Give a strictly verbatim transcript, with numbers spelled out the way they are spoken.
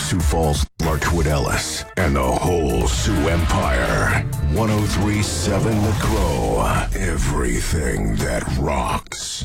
Sioux Falls, Larkwood Ellis, and the whole Sioux Empire. one oh three point seven The Crow. Everything that rocks.